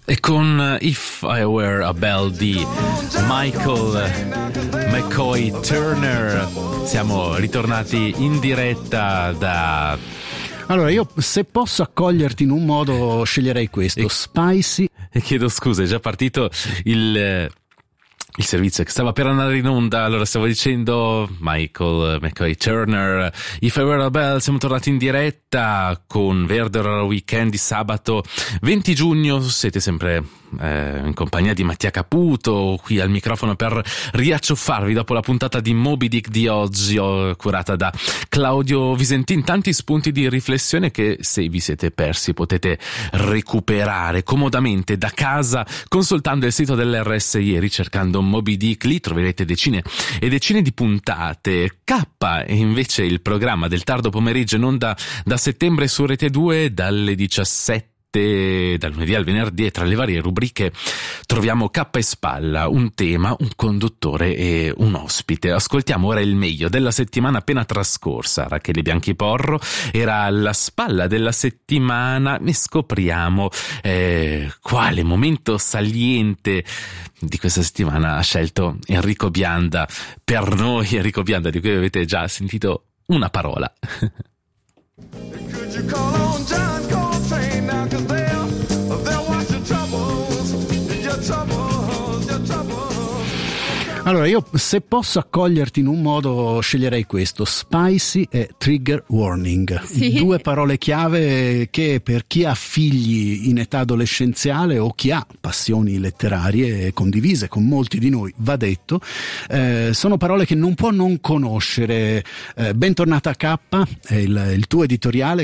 E con If I Were a Bell di Michael McCoy Turner siamo ritornati in diretta da... Allora, io se posso accoglierti in un modo sceglierei questo, Spicy. E chiedo scusa, è già partito il servizio che stava per andare in onda. Allora, stavo dicendo Michael McCoy Turner, If I Were a Bell. Siamo tornati in diretta con Verder Weekend di sabato 20 giugno. Siete sempre in compagnia di Mattia Caputo qui al microfono per riacciuffarvi dopo la puntata di Moby Dick di oggi, curata da Claudio Visentin. Tanti spunti di riflessione che, se vi siete persi, potete recuperare comodamente da casa consultando il sito dell'RSI e ricercando Moby Dick. Lì troverete decine e decine di puntate. K è invece il programma del tardo pomeriggio in onda da settembre su Rete 2 dalle 17, dal lunedì al venerdì, e tra le varie rubriche troviamo K e Spalla, un tema, un conduttore e un ospite. Ascoltiamo ora il meglio della settimana appena trascorsa. Rachele Bianchiporro era la spalla della settimana e scopriamo quale momento saliente di questa settimana ha scelto Enrico Bianda per noi. Enrico Bianda, di cui avete già sentito una parola. Allora, io se posso accoglierti in un modo sceglierei questo, Spicy e Trigger Warning. Sì. Due parole chiave che per chi ha figli in età adolescenziale o chi ha passioni letterarie condivise con molti di noi, va detto, sono parole che non può non conoscere. Bentornata a K, è il tuo editoriale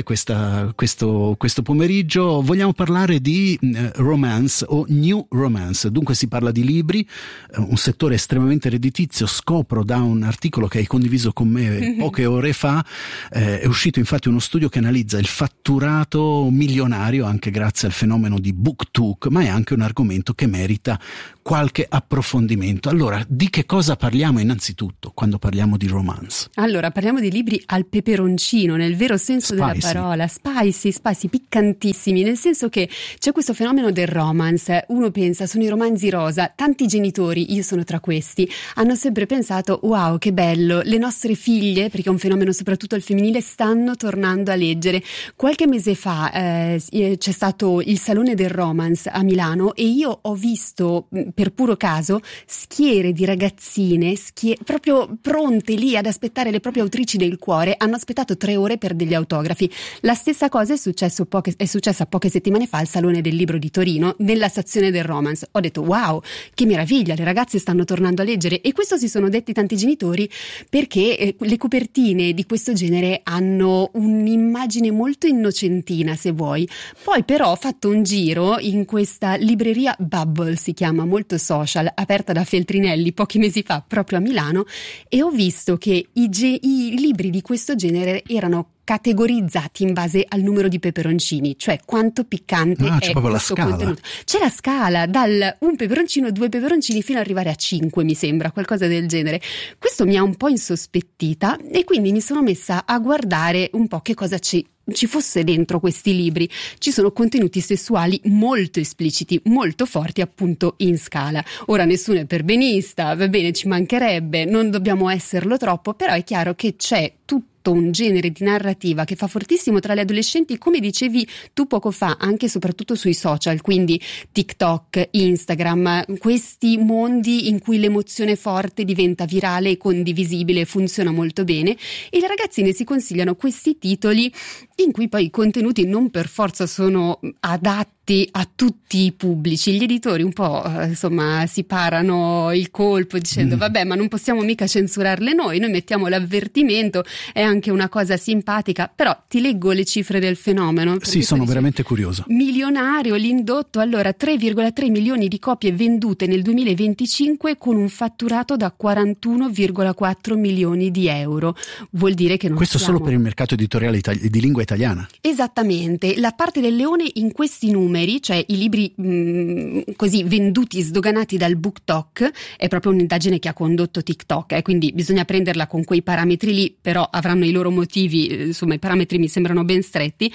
questo pomeriggio. Vogliamo parlare di romance o new romance, dunque si parla di libri, un settore estremamente redditizio. Scopro da un articolo che hai condiviso con me poche ore fa, è uscito infatti uno studio che analizza il fatturato milionario anche grazie al fenomeno di BookTok, ma è anche un argomento che merita qualche approfondimento. Allora, di che cosa parliamo innanzitutto quando parliamo di romance? Allora, parliamo di libri al peperoncino, nel vero senso della parola, spicy, piccantissimi, nel senso che c'è questo fenomeno del romance. Uno pensa, sono i romanzi rosa, tanti genitori, io sono tra questi, hanno sempre pensato, wow, che bello, le nostre figlie, perché è un fenomeno soprattutto al femminile, stanno tornando a leggere. Qualche mese fa c'è stato il Salone del Romance a Milano e io ho visto, per puro caso, schiere di ragazzine proprio pronte lì ad aspettare le proprie autrici del cuore. Hanno aspettato 3 ore per degli autografi. La stessa cosa è successa poche settimane fa al Salone del Libro di Torino, nella sezione del romance. Ho detto, wow, che meraviglia, le ragazze stanno tornando a leggere. E questo si sono detti tanti genitori, perché le copertine di questo genere hanno un'immagine molto innocentina, se vuoi. Poi però ho fatto un giro in questa libreria Bubble, si chiama, molto social, aperta da Feltrinelli pochi mesi fa proprio a Milano, e ho visto che i libri di questo genere erano categorizzati in base al numero di peperoncini, cioè quanto piccante è questo contenuto. C'è la scala, dal 1 peperoncino, 2 peperoncini fino ad arrivare a 5, mi sembra, qualcosa del genere. Questo mi ha un po' insospettita e quindi mi sono messa a guardare un po' che cosa ci fosse dentro questi libri. Ci sono contenuti sessuali molto espliciti, molto forti, appunto in scala. Ora, nessuno è perbenista, va bene, ci mancherebbe, non dobbiamo esserlo troppo, però è chiaro che c'è tutto un genere di narrativa che fa fortissimo tra le adolescenti, come dicevi tu poco fa, anche e soprattutto sui social, quindi TikTok, Instagram, questi mondi in cui l'emozione forte diventa virale e condivisibile, funziona molto bene, e le ragazzine si consigliano questi titoli in cui poi i contenuti non per forza sono adatti a tutti i pubblici. Gli editori un po' si parano il colpo dicendo vabbè, ma non possiamo mica censurarle noi mettiamo l'avvertimento, è anche una cosa simpatica. Però ti leggo le cifre del fenomeno. Sì, sono veramente curioso. Milionario l'indotto. Allora, 3,3 milioni di copie vendute nel 2025 con un fatturato da 41,4 milioni di euro. Vuol dire che non questo siamo... solo per il mercato editoriale di lingua italiana. Esattamente. La parte del leone in questi numeri numeri, cioè i libri così venduti, sdoganati dal BookTok, è proprio un'indagine che ha condotto TikTok, quindi bisogna prenderla con quei parametri lì, però avranno i loro motivi, insomma i parametri mi sembrano ben stretti.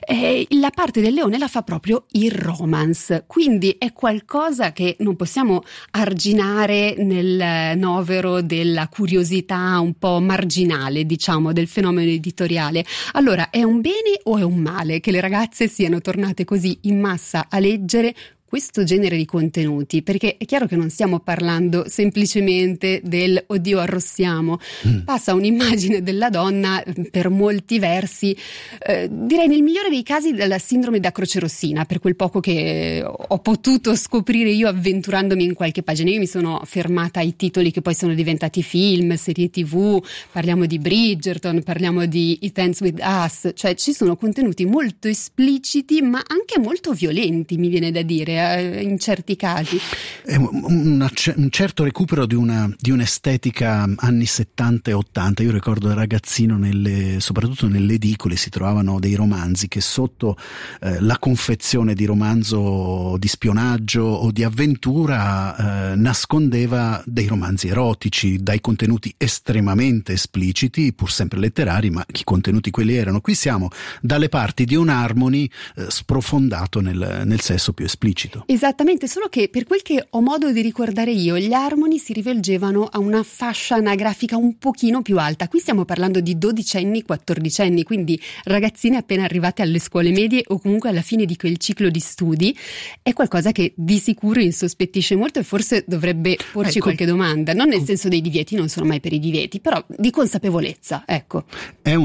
La parte del leone la fa proprio il romance, quindi è qualcosa che non possiamo arginare nel novero della curiosità un po' marginale, diciamo, del fenomeno editoriale. Allora, è un bene o è un male che le ragazze siano tornate così in massa a leggere questo genere di contenuti? Perché è chiaro che non stiamo parlando semplicemente del oddio arrossiamo, passa un'immagine della donna per molti versi, direi nel migliore dei casi della sindrome da croce rossina, per quel poco che ho potuto scoprire io avventurandomi in qualche pagina. Io mi sono fermata ai titoli che poi sono diventati film, serie TV, parliamo di Bridgerton, parliamo di It Ends With Us, cioè ci sono contenuti molto espliciti ma anche molto violenti, mi viene da dire, in certi casi. È un certo recupero di un'estetica anni 70 e 80. Io ricordo da ragazzino soprattutto nelle edicole si trovavano dei romanzi che sotto la confezione di romanzo di spionaggio o di avventura nascondeva dei romanzi erotici dai contenuti estremamente espliciti, pur sempre letterari, ma i contenuti quelli erano. Qui siamo dalle parti di un Harmony sprofondato nel sesso più esplicito. Esattamente, solo che per quel che ho modo di ricordare io, gli Harmony si rivolgevano a una fascia anagrafica un pochino più alta. Qui stiamo parlando di 12enni, 14enni, quindi ragazzine appena arrivate alle scuole medie o comunque alla fine di quel ciclo di studi. È qualcosa che di sicuro insospettisce molto e forse dovrebbe porci qualche domanda, non nel senso dei divieti, non sono mai per i divieti, però di consapevolezza, ecco. È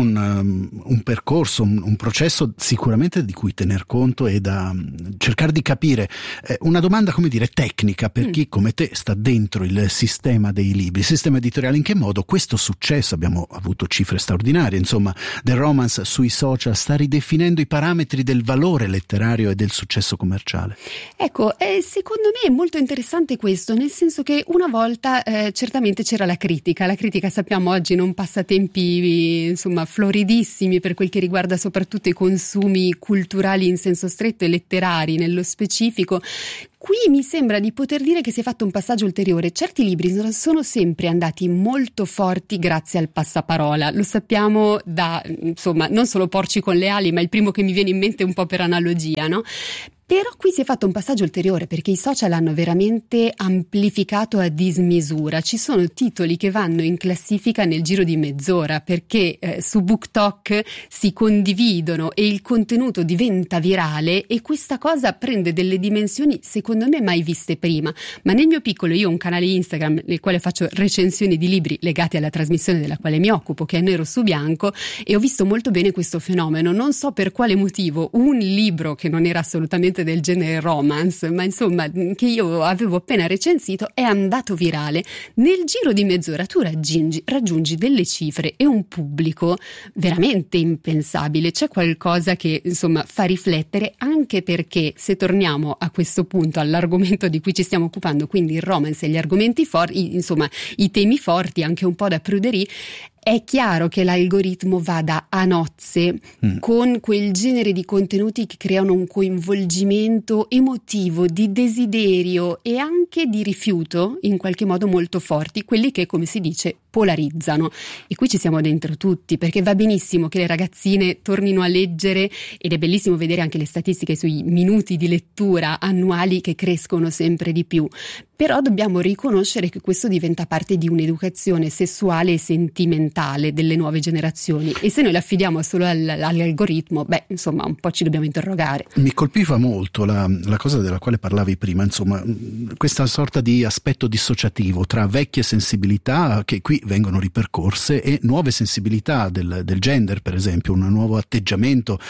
un percorso, un processo sicuramente di cui tener conto e da cercare di capire. Una domanda, come dire, tecnica per chi come te sta dentro il sistema dei libri, il sistema editoriale. In che modo questo successo, abbiamo avuto cifre straordinarie, insomma, del romance sui social sta ridefinendo i parametri del valore letterario e del successo commerciale? Ecco, secondo me è molto interessante questo, nel senso che una volta certamente c'era la critica sappiamo oggi non passa tempi insomma floridissimi per quel che riguarda soprattutto i consumi culturali in senso stretto e letterari nello specifico. Qui mi sembra di poter dire che si è fatto un passaggio ulteriore. Certi libri sono sempre andati molto forti grazie al passaparola, lo sappiamo da, insomma, non solo Porci con le ali, ma il primo che mi viene in mente un po' per analogia, no? Però qui si è fatto un passaggio ulteriore perché i social hanno veramente amplificato a dismisura. Ci sono titoli che vanno in classifica nel giro di mezz'ora perché su BookTok si condividono e il contenuto diventa virale, e questa cosa prende delle dimensioni secondo me mai viste prima. Ma nel mio piccolo, io ho un canale Instagram nel quale faccio recensioni di libri legati alla trasmissione della quale mi occupo, che è Nero su Bianco, e ho visto molto bene questo fenomeno. Non so per quale motivo un libro che non era assolutamente del genere romance, ma insomma che io avevo appena recensito, è andato virale. Nel giro di mezz'ora tu raggiungi delle cifre e un pubblico veramente impensabile. C'è qualcosa che insomma fa riflettere, anche perché se torniamo a questo punto all'argomento di cui ci stiamo occupando, quindi il romance e gli argomenti forti, insomma i temi forti, anche un po' da pruderie, è chiaro che l'algoritmo vada a nozze con quel genere di contenuti che creano un coinvolgimento emotivo, di desiderio e anche di rifiuto in qualche modo molto forti, quelli che, come si dice, polarizzano. E qui ci siamo dentro tutti, perché va benissimo che le ragazzine tornino a leggere ed è bellissimo vedere anche le statistiche sui minuti di lettura annuali che crescono sempre di più. Però dobbiamo riconoscere che questo diventa parte di un'educazione sessuale e sentimentale delle nuove generazioni, e se noi l'affidiamo solo all'algoritmo, insomma un po' ci dobbiamo interrogare. Mi colpiva molto la cosa della quale parlavi prima, insomma questa sorta di aspetto dissociativo tra vecchie sensibilità che qui vengono ripercorse e nuove sensibilità del gender, per esempio, un nuovo atteggiamento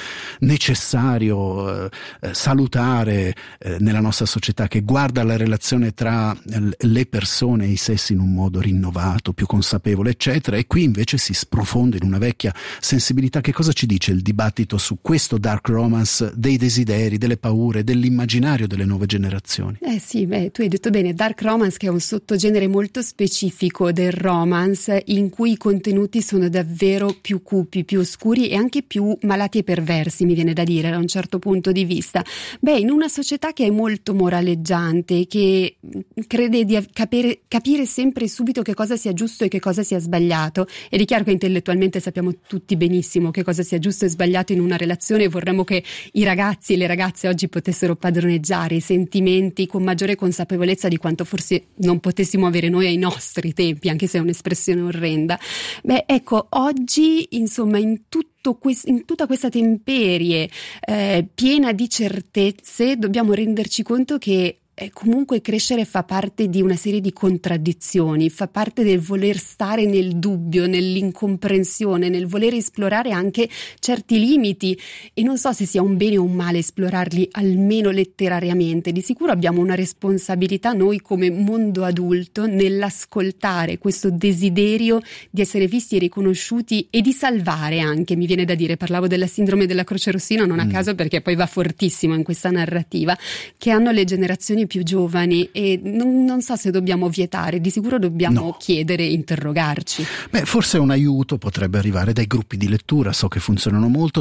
necessario, salutare nella nostra società, che guarda la relazione tra le persone e i sessi in un modo rinnovato, più consapevole, eccetera, e qui invece si sprofonda in una vecchia sensibilità. Che cosa ci dice il dibattito su questo dark romance dei desideri, delle paure, dell'immaginario delle nuove generazioni? Sì, tu hai detto bene, dark romance, che è un sottogenere molto specifico del romance, romance in cui i contenuti sono davvero più cupi, più oscuri e anche più malati e perversi, mi viene da dire, da un certo punto di vista? Beh, in una società che è molto moraleggiante, che crede di capire sempre subito che cosa sia giusto e che cosa sia sbagliato, ed è chiaro che intellettualmente sappiamo tutti benissimo che cosa sia giusto e sbagliato in una relazione, e vorremmo che i ragazzi e le ragazze oggi potessero padroneggiare i sentimenti con maggiore consapevolezza di quanto forse non potessimo avere noi ai nostri tempi, anche se è un'espressione orrenda. Beh, ecco, oggi, insomma, in tutta questa temperie piena di certezze, dobbiamo renderci conto che comunque crescere fa parte di una serie di contraddizioni, fa parte del voler stare nel dubbio, nell'incomprensione, nel voler esplorare anche certi limiti, e non so se sia un bene o un male esplorarli, almeno letterariamente. Di sicuro abbiamo una responsabilità noi come mondo adulto nell'ascoltare questo desiderio di essere visti e riconosciuti e di salvare anche, mi viene da dire, parlavo della sindrome della croce rossina non a caso, perché poi va fortissimo in questa narrativa, che hanno le generazioni più giovani, e non so se dobbiamo vietare, di sicuro dobbiamo chiedere, interrogarci. Beh, forse un aiuto potrebbe arrivare dai gruppi di lettura, so che funzionano molto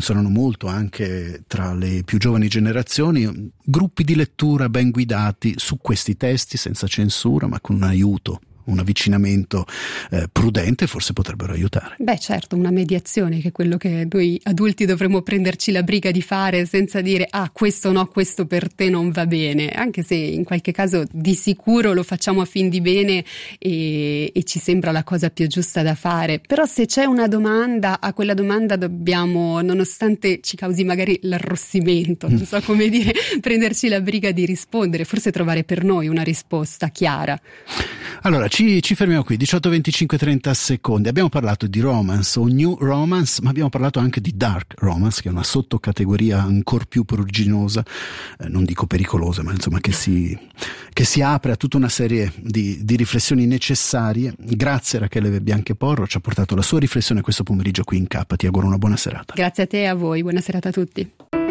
anche tra le più giovani generazioni, gruppi di lettura ben guidati su questi testi senza censura, ma con un aiuto, un avvicinamento prudente, forse potrebbero aiutare. Beh, certo, una mediazione, che è quello che noi adulti dovremmo prenderci la briga di fare, senza dire questo no, questo per te non va bene, anche se in qualche caso di sicuro lo facciamo a fin di bene e ci sembra la cosa più giusta da fare. Però se c'è una domanda, a quella domanda dobbiamo, nonostante ci causi magari l'arrossimento, non so come dire, prenderci la briga di rispondere, forse trovare per noi una risposta chiara. Allora, ci fermiamo qui, 18, 25, 30 secondi. Abbiamo parlato di romance o new romance, ma abbiamo parlato anche di dark romance, che è una sottocategoria ancor più pruriginosa, non dico pericolosa, ma insomma che si apre a tutta una serie di riflessioni necessarie. Grazie Rachele Biancheporro, ci ha portato la sua riflessione questo pomeriggio qui in K. Ti auguro una buona serata. Grazie a te e a voi, buona serata a tutti.